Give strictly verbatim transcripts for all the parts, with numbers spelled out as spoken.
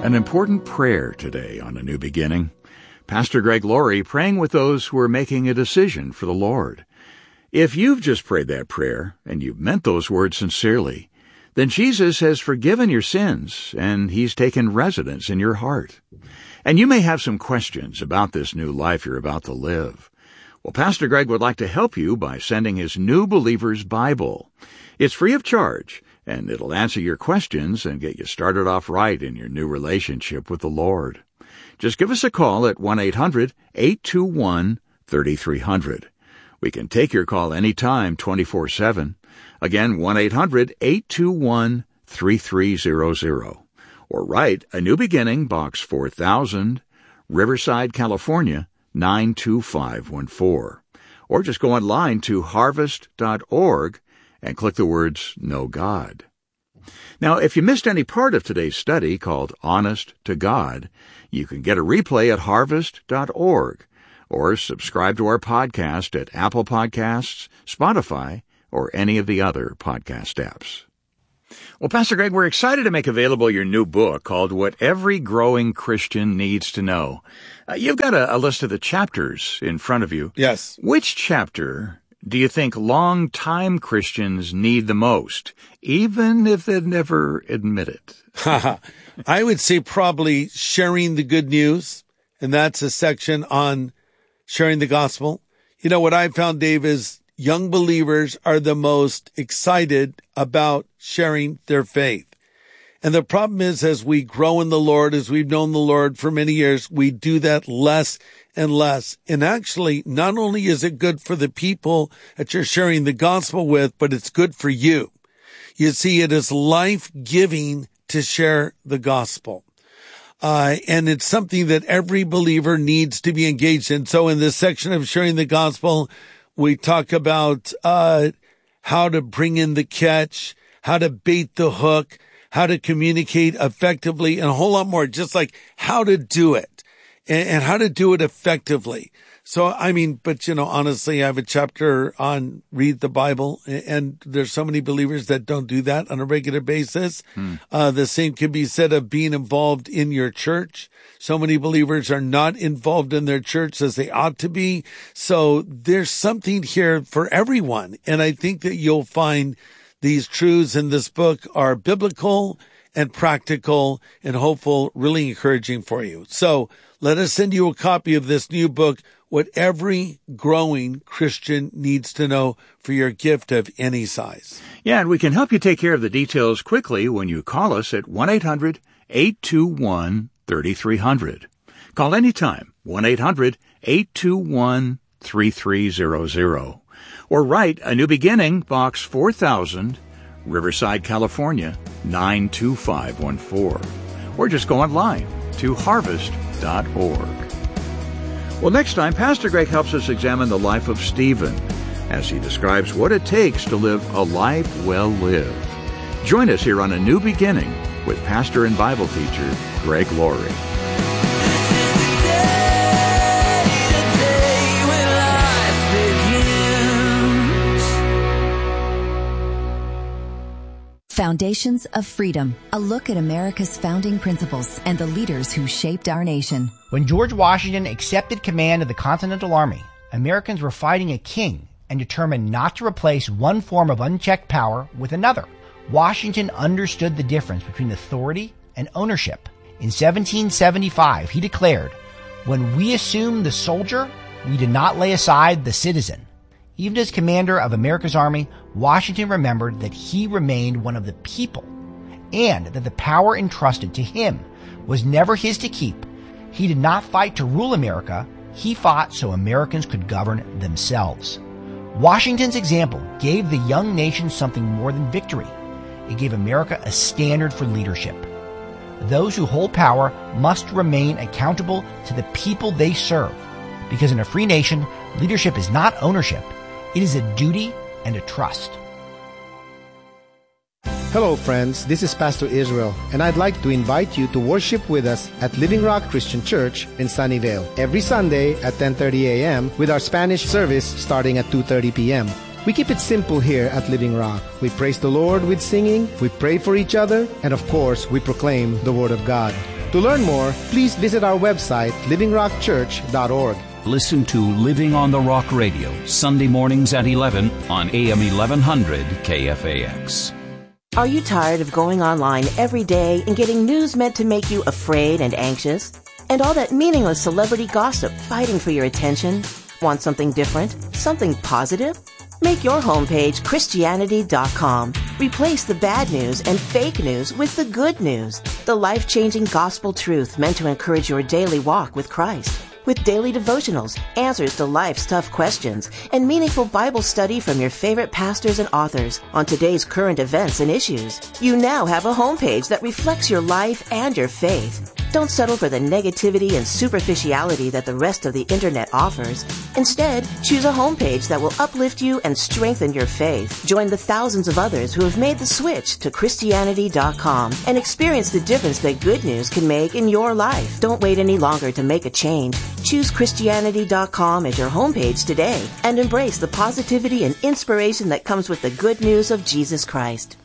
An important prayer today on A New Beginning. Pastor Greg Laurie praying with those who are making a decision for the Lord. If you've just prayed that prayer, and you've meant those words sincerely, then Jesus has forgiven your sins, and He's taken residence in your heart. And you may have some questions about this new life you're about to live. Well, Pastor Greg would like to help you by sending his New Believer's Bible. It's free of charge, and it'll answer your questions and get you started off right in your new relationship with the Lord. Just give us a call at one eight hundred, eight two one, three three zero zero. We can take your call anytime, twenty-four seven. Again, one eight hundred, eight two one, three three zero zero. Or write A New Beginning, Box four thousand, Riverside, California, nine two five one four. Or just go online to harvest dot org and click the words Know God. Now, if you missed any part of today's study called Honest to God, you can get a replay at harvest dot org or subscribe to our podcast at Apple Podcasts, Spotify, or any of the other podcast apps. Well, Pastor Greg, we're excited to make available your new book called What Every Growing Christian Needs to Know. Uh, you've got a, a list of the chapters in front of you. Yes. Which chapter do you think long-time Christians need the most, even if they'd never admit it? I would say probably sharing the good news, and that's a section on sharing the gospel. You know, what I found, Dave, is young believers are the most excited about sharing their faith. And the problem is, as we grow in the Lord, as we've known the Lord for many years, we do that less and less. And actually, not only is it good for the people that you're sharing the gospel with, but it's good for you. You see, it is life-giving to share the gospel. Uh, and it's something that every believer needs to be engaged in. So in this section of sharing the gospel, we talk about uh how to bring in the catch, how to bait the hook, how to communicate effectively, and a whole lot more, just like how to do it and, and how to do it effectively. So, I mean, but, you know, honestly, I have a chapter on read the Bible, and there's so many believers that don't do that on a regular basis. Hmm. Uh, the same can be said of being involved in your church. So many believers are not involved in their church as they ought to be. So there's something here for everyone. And I think that you'll find these truths in this book are biblical and practical and hopeful, really encouraging for you. So let us send you a copy of this new book, What Every Growing Christian Needs to Know, for your gift of any size. Yeah, and we can help you take care of the details quickly when you call us at one eight hundred, eight two one, three three zero zero. Call anytime, one eight hundred, eight two one, three three zero zero. Or write A New Beginning, Box four thousand, Riverside, California, nine two five one four. Or just go online to harvest dot org. Well, next time, Pastor Greg helps us examine the life of Stephen as he describes what it takes to live a life well lived. Join us here on A New Beginning with pastor and Bible teacher Greg Laurie. Foundations of Freedom, a look at America's founding principles and the leaders who shaped our nation. When George Washington accepted command of the Continental Army, Americans were fighting a king and determined not to replace one form of unchecked power with another. Washington understood the difference between authority and ownership. In seventeen seventy-five, he declared, "When we assume the soldier, we did not lay aside the citizen." Even as commander of America's army, Washington remembered that he remained one of the people and that the power entrusted to him was never his to keep. He did not fight to rule America. He fought so Americans could govern themselves. Washington's example gave the young nation something more than victory. It gave America a standard for leadership. Those who hold power must remain accountable to the people they serve, because in a free nation, leadership is not ownership. It is a duty and a trust. Hello, friends. This is Pastor Israel, and I'd like to invite you to worship with us at Living Rock Christian Church in Sunnyvale every Sunday at ten thirty a.m. with our Spanish service starting at two thirty p.m. We keep it simple here at Living Rock. We praise the Lord with singing, we pray for each other, and of course, we proclaim the Word of God. To learn more, please visit our website, living rock church dot org. Listen to Living on the Rock Radio, Sunday mornings at eleven on A M eleven hundred K F A X. Are you tired of going online every day and getting news meant to make you afraid and anxious? And all that meaningless celebrity gossip fighting for your attention? Want something different? Something positive? Make your homepage Christianity dot com. Replace the bad news and fake news with the good news. The life-changing gospel truth meant to encourage your daily walk with Christ. With daily devotionals, answers to life's tough questions, and meaningful Bible study from your favorite pastors and authors on today's current events and issues. You now have a homepage that reflects your life and your faith. Don't settle for the negativity and superficiality that the rest of the internet offers. Instead, choose a homepage that will uplift you and strengthen your faith. Join the thousands of others who have made the switch to Christianity dot com and experience the difference that good news can make in your life. Don't wait any longer to make a change. Choose Christianity dot com as your homepage today and embrace the positivity and inspiration that comes with the good news of Jesus Christ.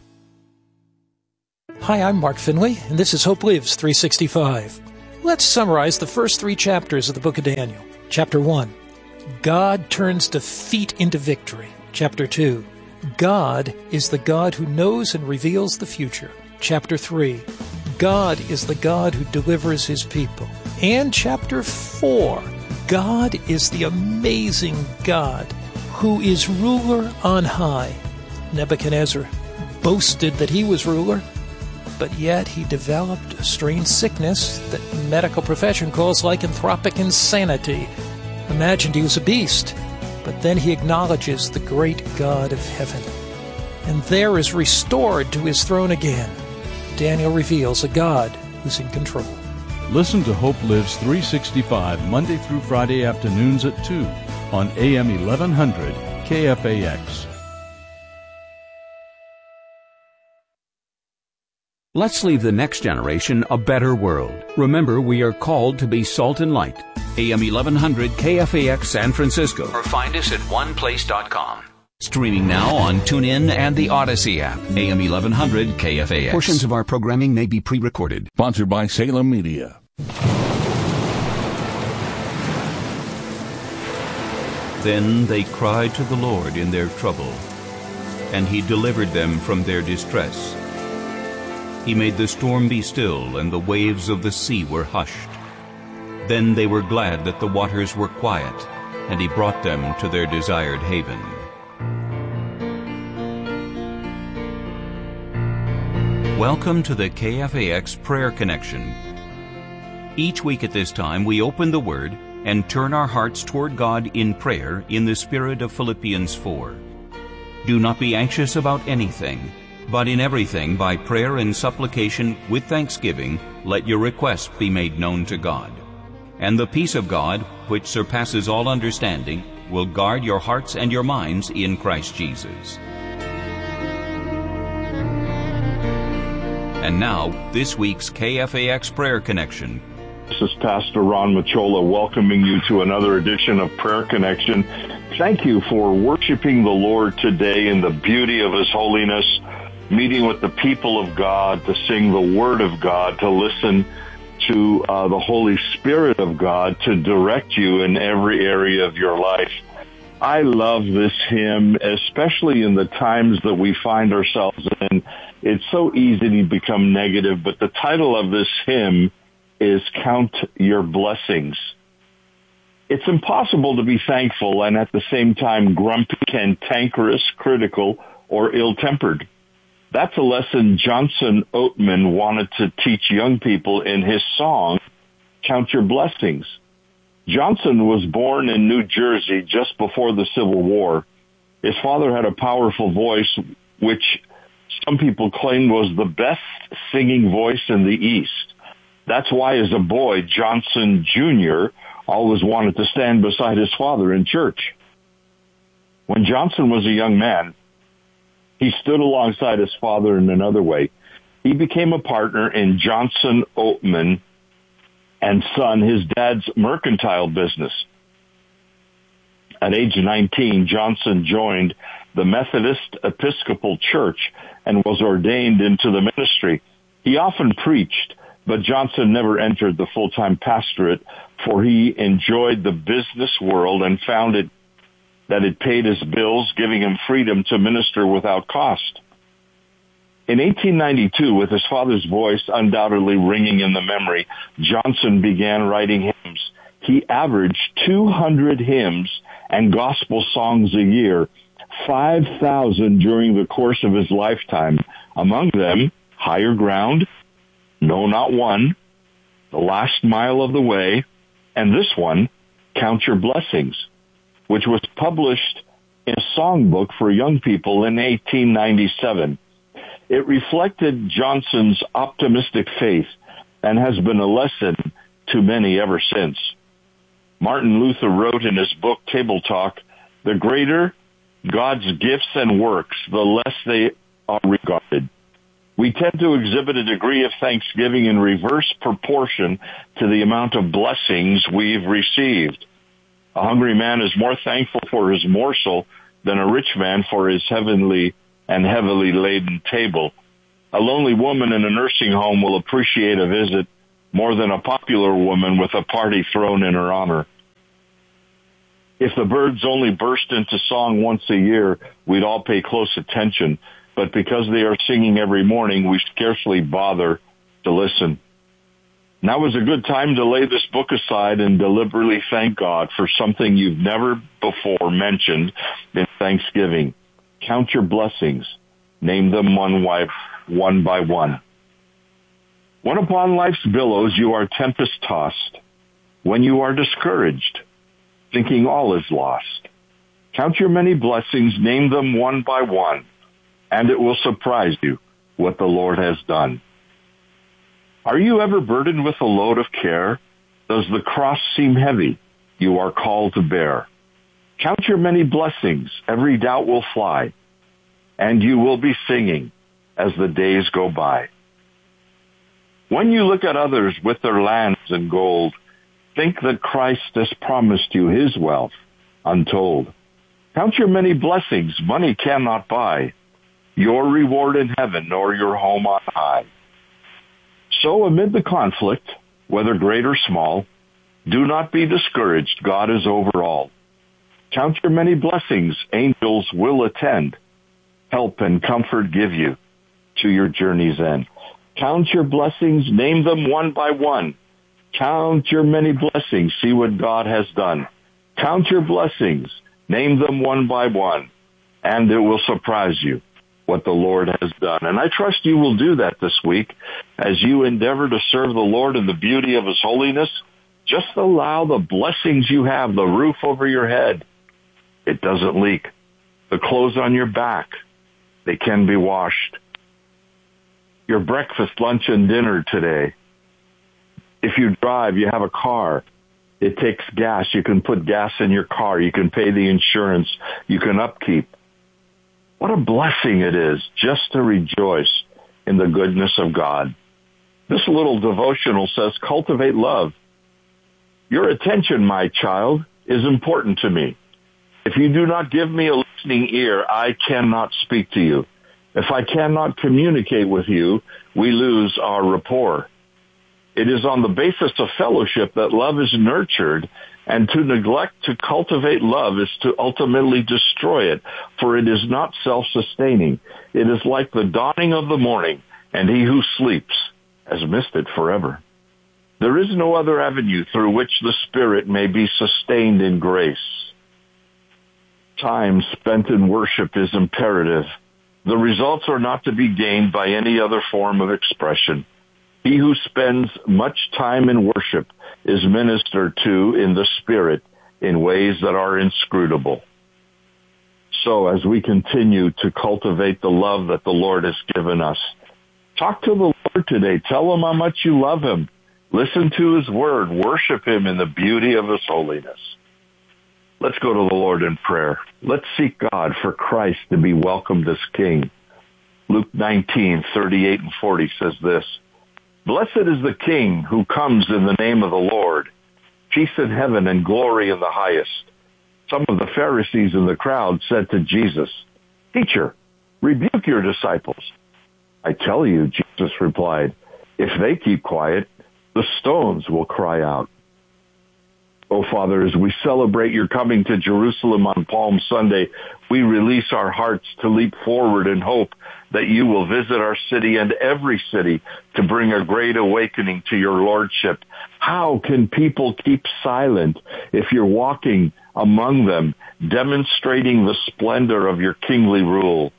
Hi, I'm Mark Finley, and this is Hope Lives three sixty-five. Let's summarize the first three chapters of the book of Daniel. Chapter one, God turns defeat into victory. Chapter two, God is the God who knows and reveals the future. Chapter three, God is the God who delivers his people. And chapter four, God is the amazing God who is ruler on high. Nebuchadnezzar boasted that he was ruler, but yet he developed a strange sickness that the medical profession calls lycanthropic insanity. Imagined he was a beast, but then he acknowledges the great God of heaven, and there is restored to his throne again. Daniel reveals a God who's in control. Listen to Hope Lives three sixty-five Monday through Friday afternoons at two on A M eleven hundred K F A X. Let's leave the next generation a better world. Remember, we are called to be salt and light. A M eleven hundred K F A X San Francisco. Or find us at one place dot com. Streaming now on TuneIn and the Odyssey app. A M eleven hundred K F A X. Portions of our programming may be pre-recorded. Sponsored by Salem Media. Then they cried to the Lord in their trouble, and he delivered them from their distress. He made the storm be still, and the waves of the sea were hushed. Then they were glad that the waters were quiet, and he brought them to their desired haven. Welcome to the K F A X Prayer Connection. Each week at this time, we open the Word and turn our hearts toward God in prayer in the spirit of Philippians four. Do not be anxious about anything, but in everything, by prayer and supplication with thanksgiving, let your requests be made known to God. And the peace of God, which surpasses all understanding, will guard your hearts and your minds in Christ Jesus. And now, this week's K F A X Prayer Connection. This is Pastor Ron Machola welcoming you to another edition of Prayer Connection. Thank you for worshiping the Lord today in the beauty of His holiness, meeting with the people of God, to sing the Word of God, to listen to uh, the Holy Spirit of God to direct you in every area of your life. I love this hymn, especially in the times that we find ourselves in. It's so easy to become negative, but the title of this hymn is Count Your Blessings. It's impossible to be thankful and at the same time grumpy, cantankerous, critical, or ill-tempered. That's a lesson Johnson Oatman wanted to teach young people in his song, Count Your Blessings. Johnson was born in New Jersey just before the Civil War. His father had a powerful voice, which some people claim was the best singing voice in the East. That's why, as a boy, Johnson Junior always wanted to stand beside his father in church. When Johnson was a young man, he stood alongside his father in another way. He became a partner in Johnson Oatman and Son, his dad's mercantile business. At age nineteen, Johnson joined the Methodist Episcopal Church and was ordained into the ministry. He often preached But Johnson never entered the full-time pastorate, for he enjoyed the business world and found it that it paid his bills, giving him freedom to minister without cost. In eighteen ninety-two, with his father's voice undoubtedly ringing in the memory, Johnson began writing hymns. He averaged two hundred hymns and gospel songs a year, five thousand during the course of his lifetime. Among them, Higher Ground, No Not One, The Last Mile of the Way, and this one, Count Your Blessings, which was published in a songbook for young people in eighteen ninety-seven. It reflected Johnson's optimistic faith and has been a lesson to many ever since. Martin Luther wrote in his book, Table Talk, "The greater God's gifts and works, the less they are regarded." We tend to exhibit a degree of thanksgiving in reverse proportion to the amount of blessings we've received. A hungry man is more thankful for his morsel than a rich man for his heavenly and heavily laden table. A lonely woman in a nursing home will appreciate a visit more than a popular woman with a party thrown in her honor. If the birds only burst into song once a year, we'd all pay close attention. But because they are singing every morning, we scarcely bother to listen. Now is a good time to lay this book aside and deliberately thank God for something you've never before mentioned in Thanksgiving. Count your blessings. Name them one, one by one. When upon life's billows you are tempest-tossed, when you are discouraged, thinking all is lost, count your many blessings, name them one by one, and it will surprise you what the Lord has done. Are you ever burdened with a load of care? Does the cross seem heavy you are called to bear? Count your many blessings, every doubt will fly, and you will be singing as the days go by. When you look at others with their lands and gold, think that Christ has promised you his wealth untold. Count your many blessings money cannot buy, your reward in heaven or your home on high. So amid the conflict, whether great or small, do not be discouraged, God is over all. Count your many blessings, angels will attend, help and comfort give you to your journey's end. Count your blessings, name them one by one. Count your many blessings, see what God has done. Count your blessings, name them one by one, and it will surprise you what the Lord has done. And I trust you will do that this week as you endeavor to serve the Lord in the beauty of his holiness. Just allow the blessings you have, the roof over your head, it doesn't leak. The clothes on your back, they can be washed. Your breakfast, lunch, and dinner today. If you drive, you have a car. It takes gas. You can put gas in your car. You can pay the insurance. You can upkeep. What a blessing it is just to rejoice in the goodness of God. This little devotional says, cultivate love. Your attention, my child, is important to me. If you do not give me a listening ear, I cannot speak to you. If I cannot communicate with you, we lose our rapport. It is on the basis of fellowship that love is nurtured, and to neglect to cultivate love is to ultimately destroy it, for it is not self-sustaining. It is like the dawning of the morning, and he who sleeps has missed it forever. There is no other avenue through which the Spirit may be sustained in grace. Time spent in worship is imperative. The results are not to be gained by any other form of expression. He who spends much time in worship is ministered to in the Spirit in ways that are inscrutable. So as we continue to cultivate the love that the Lord has given us, talk to the Lord today. Tell him how much you love him. Listen to his word. Worship him in the beauty of his holiness. Let's go to the Lord in prayer. Let's seek God for Christ to be welcomed as King. Luke nineteen, thirty-eight and forty says this, Blessed is the King who comes in the name of the Lord. Peace in heaven and glory in the highest. Some of the Pharisees in the crowd said to Jesus, Teacher, rebuke your disciples. I tell you, Jesus replied, If they keep quiet, the stones will cry out. Oh, Father, as we celebrate your coming to Jerusalem on Palm Sunday, we release our hearts to leap forward in hope that you will visit our city and every city to bring a great awakening to your lordship. How can people keep silent if you're walking among them, demonstrating the splendor of your kingly rule?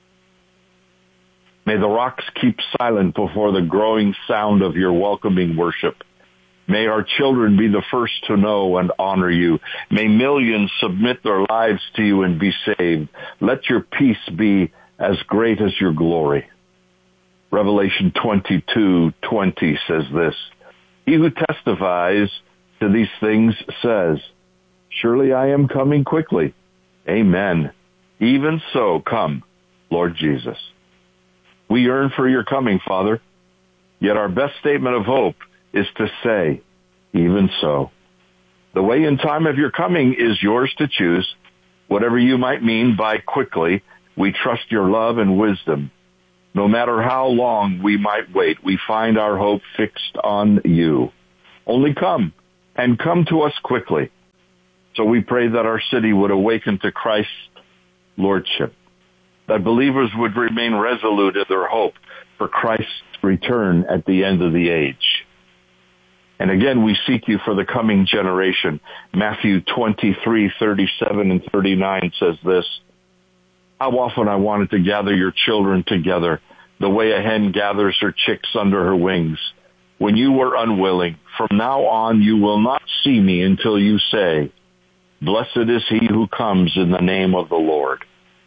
May the rocks keep silent before the growing sound of your welcoming worship. May our children be the first to know and honor you. May millions submit their lives to you and be saved. Let your peace be as great as your glory. Revelation twenty-two twenty says this, He who testifies to these things says, Surely I am coming quickly. Amen. Even so, come, Lord Jesus. We yearn for your coming, Father, yet our best statement of hope is to say, even so. The way and time of your coming is yours to choose. Whatever you might mean by quickly, we trust your love and wisdom. No matter how long we might wait, we find our hope fixed on you. Only come, and come to us quickly. So we pray that our city would awaken to Christ's lordship, that believers would remain resolute in their hope for Christ's return at the end of the age. And again, we seek you for the coming generation. Matthew twenty-three thirty-seven and thirty-nine says this, How often I wanted to gather your children together, the way a hen gathers her chicks under her wings. When you were unwilling, from now on you will not see me until you say, Blessed is he who comes in the name of the Lord.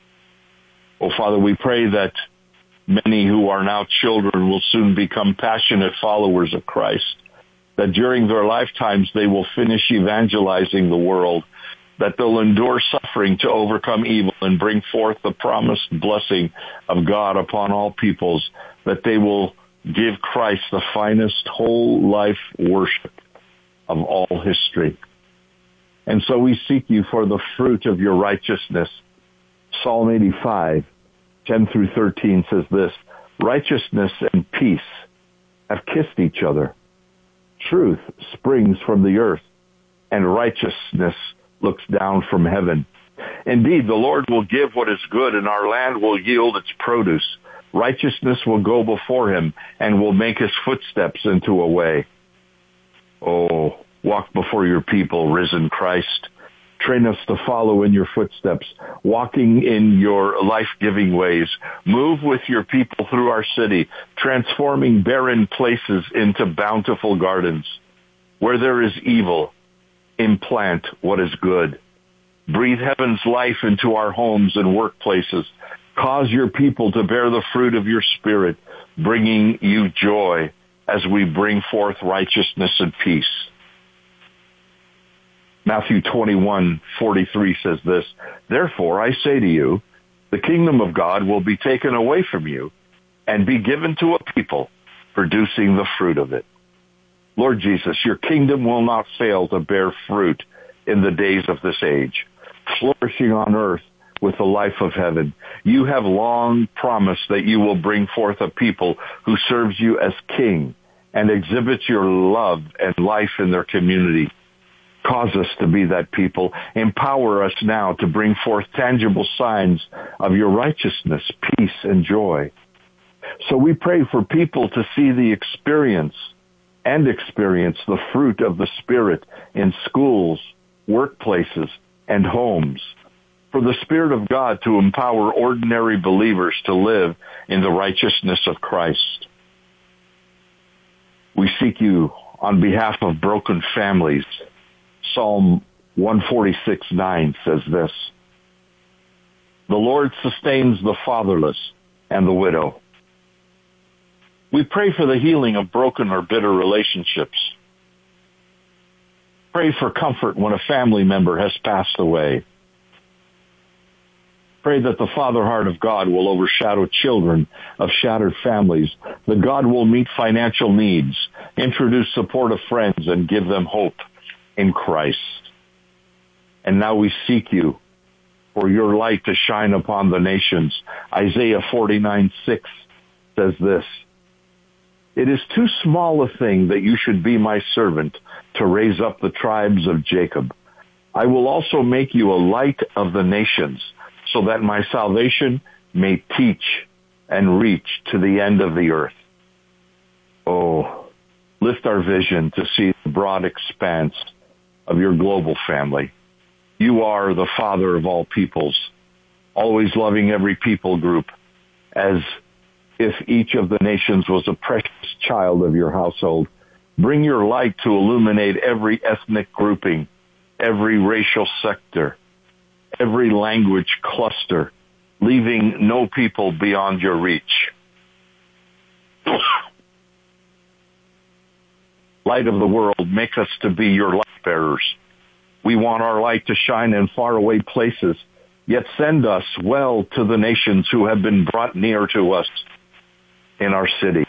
Oh, Father, we pray that many who are now children will soon become passionate followers of Christ, that during their lifetimes they will finish evangelizing the world, that they'll endure suffering to overcome evil and bring forth the promised blessing of God upon all peoples, that they will give Christ the finest whole life worship of all history. And so we seek you for the fruit of your righteousness. Psalm eighty-five, ten through thirteen says this, Righteousness and peace have kissed each other. Truth springs from the earth, and righteousness looks down from heaven. Indeed, the Lord will give what is good, and our land will yield its produce. Righteousness will go before him, and will make his footsteps into a way. Oh, walk before your people, risen Christ. Train us to follow in your footsteps, walking in your life-giving ways. Move with your people through our city, transforming barren places into bountiful gardens. Where there is evil, implant what is good. Breathe heaven's life into our homes and workplaces. Cause your people to bear the fruit of your Spirit, bringing you joy as we bring forth righteousness and peace. Matthew twenty-one forty-three says this, Therefore I say to you, the kingdom of God will be taken away from you and be given to a people producing the fruit of it. Lord Jesus, your kingdom will not fail to bear fruit in the days of this age, flourishing on earth with the life of heaven. You have long promised that you will bring forth a people who serves you as king and exhibits your love and life in their community. Cause us to be that people. Empower us now to bring forth tangible signs of your righteousness, peace, and joy. So we pray for people to see the experience and experience the fruit of the Spirit in schools, workplaces, and homes. For the Spirit of God to empower ordinary believers to live in the righteousness of Christ. We seek you on behalf of broken families. Psalm one forty-six nine says this, The Lord sustains the fatherless and the widow. We pray for the healing of broken or bitter relationships. Pray for comfort when a family member has passed away. Pray that the Father heart of God will overshadow children of shattered families, that God will meet financial needs, introduce supportive friends, and give them hope in Christ. And now we seek you for your light to shine upon the nations. Isaiah forty-nine six says this, It is too small a thing that you should be my servant to raise up the tribes of Jacob. I will also make you a light of the nations, so that my salvation may teach and reach to the end of the earth. Oh, lift our vision to see the broad expanse of your global family. You are the Father of all peoples, always loving every people group, as if each of the nations was a precious child of your household. Bring your light to illuminate every ethnic grouping, every racial sector, every language cluster, leaving no people beyond your reach. Light of the world, make us to be your light bearers. We want our light to shine in faraway places, yet send us well to the nations who have been brought near to us in our city.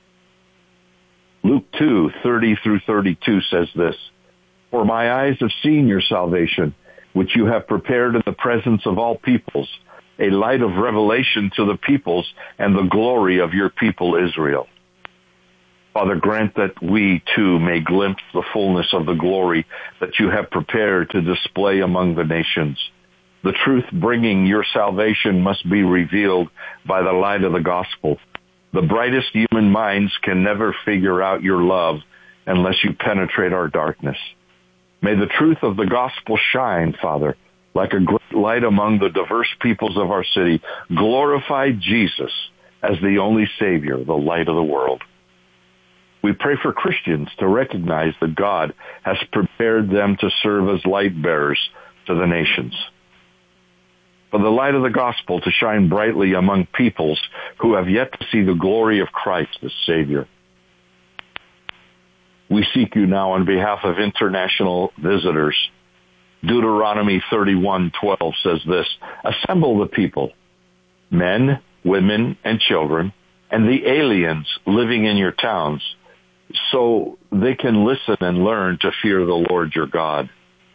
Luke two, thirty through thirty-two says this, For my eyes have seen your salvation, which you have prepared in the presence of all peoples, a light of revelation to the peoples and the glory of your people Israel. Father, grant that we too may glimpse the fullness of the glory that you have prepared to display among the nations. The truth bringing your salvation must be revealed by the light of the gospel. The brightest human minds can never figure out your love unless you penetrate our darkness. May the truth of the gospel shine, Father, like a great light among the diverse peoples of our city. Glorify Jesus as the only Savior, the light of the world. We pray for Christians to recognize that God has prepared them to serve as light bearers to the nations. For the light of the gospel to shine brightly among peoples who have yet to see the glory of Christ as Savior. We seek you now on behalf of international visitors. Deuteronomy thirty-one twelve says this, Assemble the people, men, women, and children, and the aliens living in your towns, so they can listen and learn to fear the Lord your God.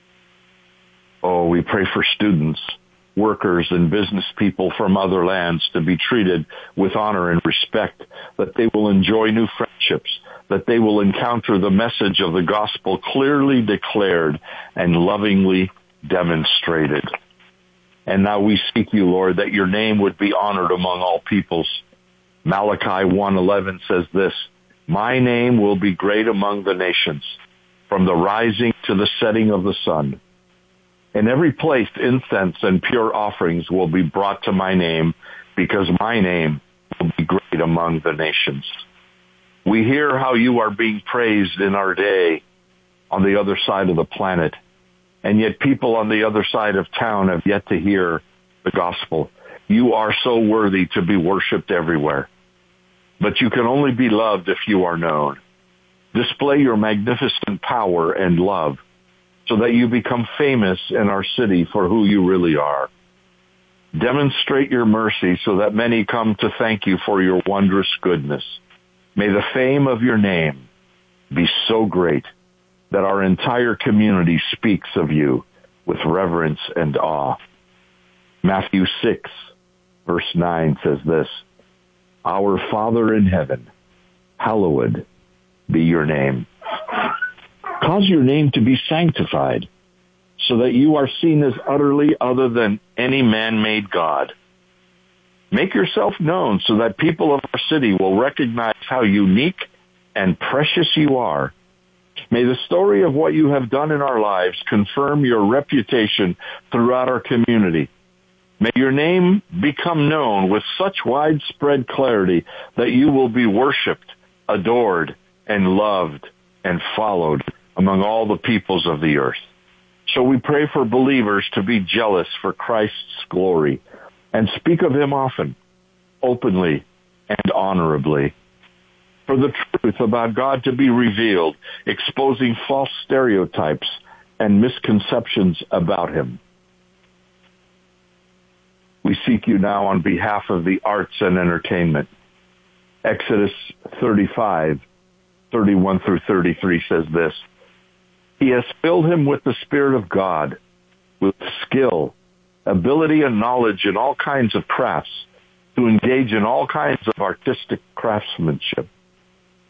Oh, we pray for students, workers, and business people from other lands to be treated with honor and respect, that they will enjoy new friendships, that they will encounter the message of the gospel clearly declared and lovingly demonstrated. And now we seek you, Lord, that your name would be honored among all peoples. Malachi one eleven says this, My name will be great among the nations, from the rising to the setting of the sun. In every place, incense and pure offerings will be brought to my name, because my name will be great among the nations. We hear how you are being praised in our day on the other side of the planet, and yet people on the other side of town have yet to hear the gospel. You are so worthy to be worshiped everywhere, but you can only be loved if you are known. Display your magnificent power and love, so that you become famous in our city for who you really are. Demonstrate your mercy so that many come to thank you for your wondrous goodness. May the fame of your name be so great that our entire community speaks of you with reverence and awe. Matthew six, verse nine says this, Our Father in heaven, hallowed be your name. Cause your name to be sanctified, so that you are seen as utterly other than any man-made God. Make yourself known so that people of our city will recognize how unique and precious you are. May the story of what you have done in our lives confirm your reputation throughout our community. May your name become known with such widespread clarity that you will be worshiped, adored, and loved and followed among all the peoples of the earth. So we pray for believers to be jealous for Christ's glory and speak of him often, openly, and honorably. For the truth about God to be revealed, exposing false stereotypes and misconceptions about him. We seek you now on behalf of the arts and entertainment. Exodus thirty-five, thirty-one through thirty-three says this, He has filled him with the Spirit of God, with skill, ability, and knowledge in all kinds of crafts, to engage in all kinds of artistic craftsmanship.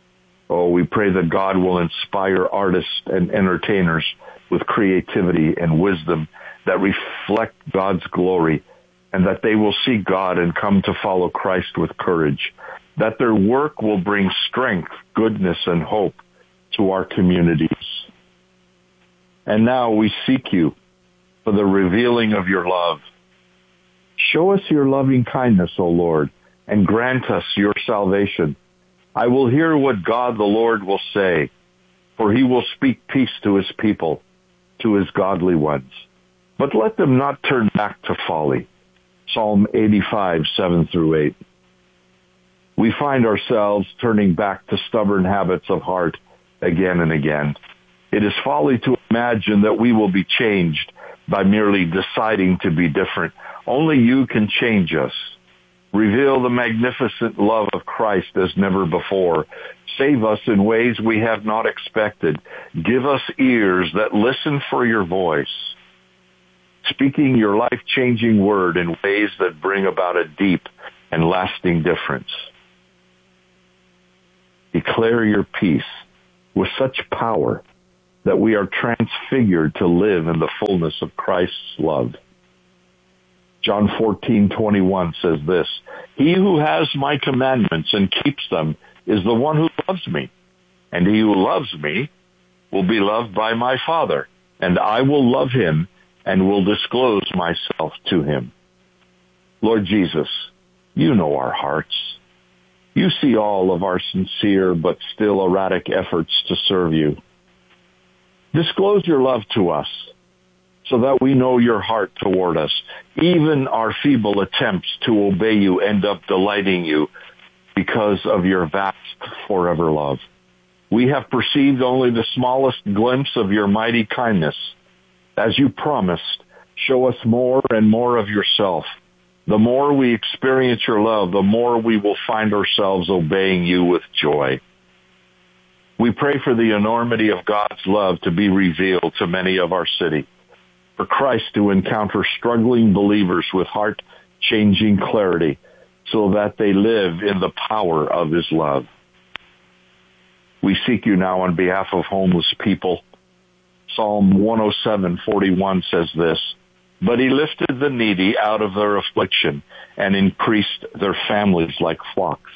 Oh, we pray that God will inspire artists and entertainers with creativity and wisdom that reflect God's glory, and that they will see God and come to follow Christ with courage, that their work will bring strength, goodness, and hope to our communities. And now we seek you for the revealing of your love. Show us your loving kindness, O Lord, and grant us your salvation. I will hear what God the Lord will say, for he will speak peace to his people, to his godly ones. But let them not turn back to folly. Psalm eighty-five, seven through eight. We find ourselves turning back to stubborn habits of heart again and again. It is folly to imagine that we will be changed by merely deciding to be different. Only you can change us. Reveal the magnificent love of Christ as never before. Save us in ways we have not expected. Give us ears that listen for your voice, speaking your life-changing word in ways that bring about a deep and lasting difference. Declare your peace with such power that we are transfigured to live in the fullness of Christ's love. John fourteen twenty-one says this, "He who has my commandments and keeps them is the one who loves me. And he who loves me will be loved by my Father, and I will love him and will disclose myself to him." Lord Jesus, you know our hearts. You see all of our sincere but still erratic efforts to serve you. Disclose your love to us so that we know your heart toward us. Even our feeble attempts to obey you end up delighting you because of your vast forever love. We have perceived only the smallest glimpse of your mighty kindness. As you promised, show us more and more of yourself. The more we experience your love, the more we will find ourselves obeying you with joy. We pray for the enormity of God's love to be revealed to many of our city, for Christ to encounter struggling believers with heart-changing clarity so that they live in the power of his love. We seek you now on behalf of homeless people. Psalm one oh seven forty-one says this, "But he lifted the needy out of their affliction and increased their families like flocks."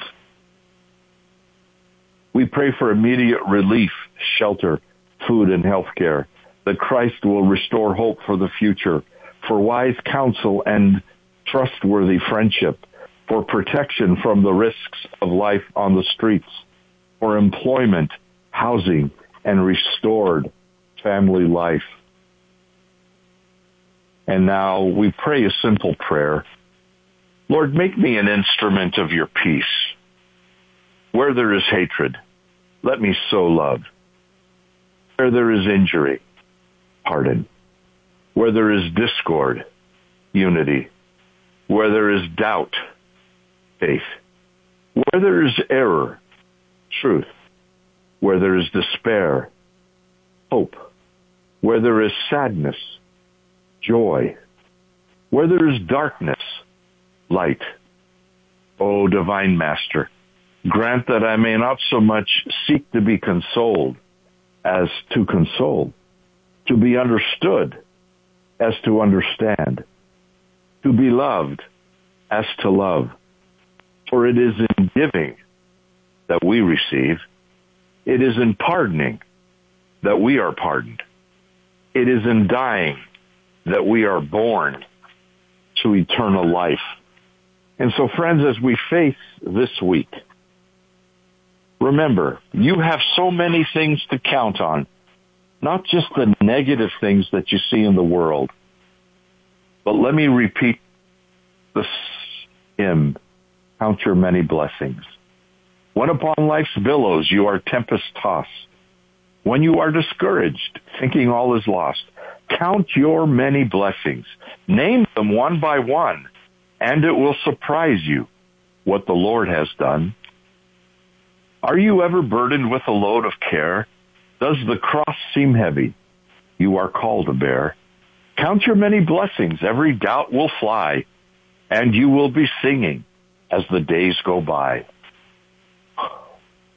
We pray for immediate relief, shelter, food, and health care, that Christ will restore hope for the future, for wise counsel and trustworthy friendship, for protection from the risks of life on the streets, for employment, housing, and restored family life. And now we pray a simple prayer. Lord, make me an instrument of your peace. Where there is hatred, let me sow love. Where there is injury, pardon. Where there is discord, unity. Where there is doubt, faith. Where there is error, truth. Where there is despair, hope. Where there is sadness, joy. Where there is darkness, light. O divine Master, grant that I may not so much seek to be consoled as to console, to be understood as to understand, to be loved as to love. For it is in giving that we receive. It is in pardoning that we are pardoned. It is in dying that we are born to eternal life. And so, friends, as we face this week, remember, you have so many things to count on, not just the negative things that you see in the world. But let me repeat this hymn, count your many blessings. When upon life's billows you are tempest-tossed, when you are discouraged, thinking all is lost, count your many blessings. Name them one by one, and it will surprise you what the Lord has done. Are you ever burdened with a load of care? Does the cross seem heavy you are called to bear? Count your many blessings. Every doubt will fly, and you will be singing as the days go by.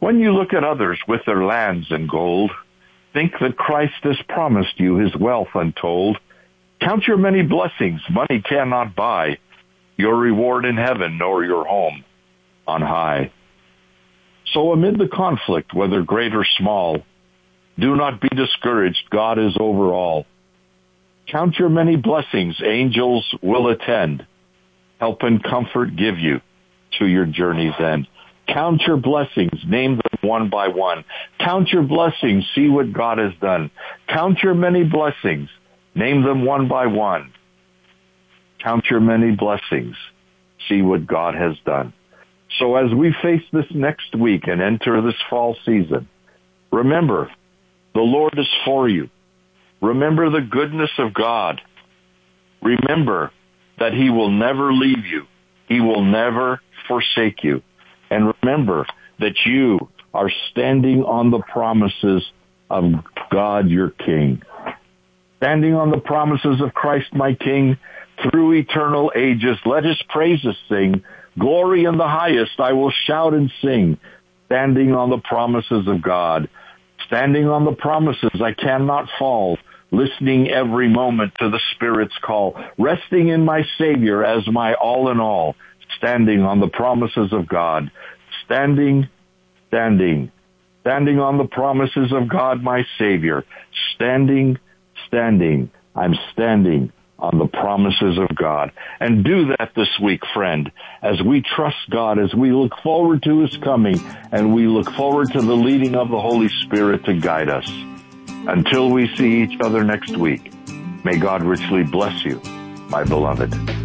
When you look at others with their lands and gold, think that Christ has promised you his wealth untold. Count your many blessings money cannot buy, your reward in heaven nor your home on high. So amid the conflict, whether great or small, do not be discouraged, God is over all. Count your many blessings, angels will attend, help and comfort give you to your journey's end. Count your blessings, name them one by one. Count your blessings, see what God has done. Count your many blessings, name them one by one. Count your many blessings, see what God has done. So as we face this next week and enter this fall season, remember, the Lord is for you. Remember the goodness of God. Remember that he will never leave you. He will never forsake you. And remember that you are standing on the promises of God your King. Standing on the promises of Christ my King through eternal ages. Let his praises sing. Glory in the highest I will shout and sing. Standing on the promises of God. Standing on the promises I cannot fall. Listening every moment to the Spirit's call. Resting in my Savior as my all in all. Standing on the promises of God. Standing, standing, standing on the promises of God, my Savior. Standing, standing, I'm standing on the promises of God. And do that this week, friend, as we trust God, as we look forward to his coming, and we look forward to the leading of the Holy Spirit to guide us. Until we see each other next week, may God richly bless you, my beloved.